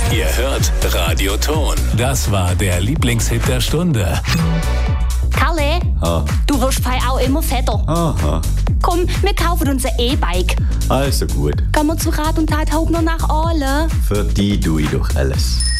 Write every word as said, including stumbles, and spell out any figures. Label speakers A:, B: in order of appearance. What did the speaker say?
A: Ihr hört Radio Ton. Das war der Lieblingshit der Stunde.
B: Kalle,
C: Ah.
B: du wirst fei auch immer fetter.
C: Aha,
B: Komm, wir kaufen uns ein E-Bike.
C: also gut.
B: Gehen wir zu Rat und Tat Hauptner nach Aale.
C: Für die tue ich doch alles.